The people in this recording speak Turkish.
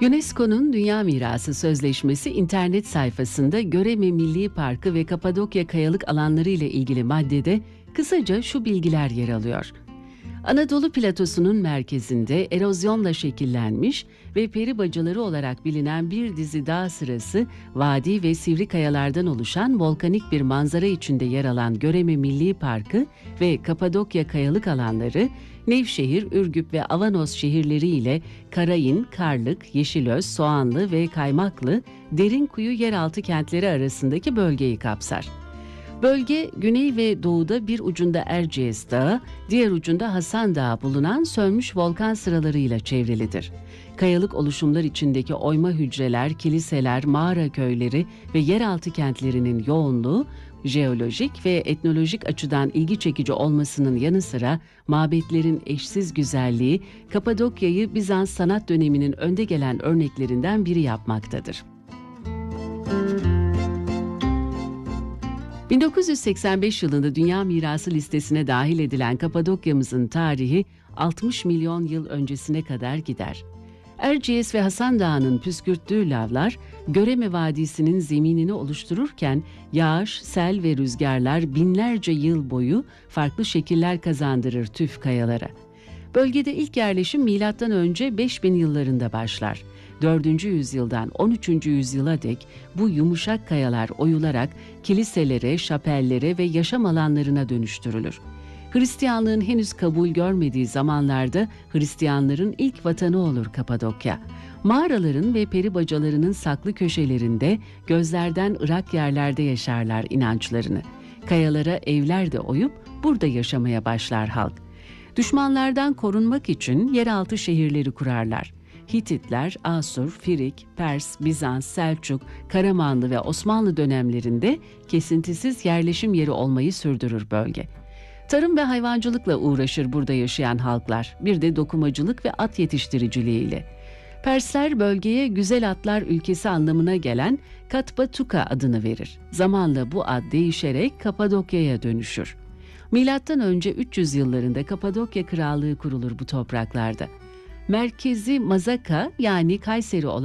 UNESCO'nun Dünya Mirası Sözleşmesi internet sayfasında Göreme Milli Parkı ve Kapadokya Kayalık Alanları ile ilgili maddede kısaca şu bilgiler yer alıyor. Anadolu platosunun merkezinde erozyonla şekillenmiş ve peri bacaları olarak bilinen bir dizi dağ sırası, vadi ve sivri kayalardan oluşan volkanik bir manzara içinde yer alan Göreme Milli Parkı ve Kapadokya Kayalık Alanları, Nevşehir, Ürgüp ve Avanos şehirleri ile Karayın, Karlık, Yeşilöz, Soğanlı ve Kaymaklı, Derinkuyu yeraltı kentleri arasındaki bölgeyi kapsar. Bölge, güney ve doğuda bir ucunda Erciyes Dağı, diğer ucunda Hasan Dağı bulunan sönmüş volkan sıralarıyla çevrilidir. Kayalık oluşumlar içindeki oyma hücreler, kiliseler, mağara köyleri ve yeraltı kentlerinin yoğunluğu, jeolojik ve etnolojik açıdan ilgi çekici olmasının yanı sıra mabetlerin eşsiz güzelliği, Kapadokya'yı Bizans sanat döneminin önde gelen örneklerinden biri yapmaktadır. 1985 yılında Dünya Mirası listesine dahil edilen Kapadokya'mızın tarihi 60 milyon yıl öncesine kadar gider. Erciyes ve Hasan Dağı'nın püskürttüğü lavlar, Göreme Vadisi'nin zeminini oluştururken yağış, sel ve rüzgarlar binlerce yıl boyu farklı şekiller kazandırır tüf kayalara. Bölgede ilk yerleşim M.Ö. 5000 yıllarında başlar. 4. yüzyıldan 13. yüzyıla dek bu yumuşak kayalar oyularak kiliselere, şapellere ve yaşam alanlarına dönüştürülür. Hristiyanlığın henüz kabul görmediği zamanlarda Hristiyanların ilk vatanı olur Kapadokya. Mağaraların ve peri bacalarının saklı köşelerinde, gözlerden ırak yerlerde yaşarlar inançlarını. Kayalara evler de oyup burada yaşamaya başlar halk. Düşmanlardan korunmak için yeraltı şehirleri kurarlar. Hititler, Asur, Firik, Pers, Bizans, Selçuk, Karamanlı ve Osmanlı dönemlerinde kesintisiz yerleşim yeri olmayı sürdürür bölge. Tarım ve hayvancılıkla uğraşır burada yaşayan halklar, bir de dokumacılık ve at yetiştiriciliğiyle. Persler bölgeye güzel atlar ülkesi anlamına gelen Katpatuka adını verir. Zamanla bu ad değişerek Kapadokya'ya dönüşür. Milattan önce 300 yıllarında Kapadokya Krallığı kurulur bu topraklarda. Merkezi Mazaka yani Kayseri olan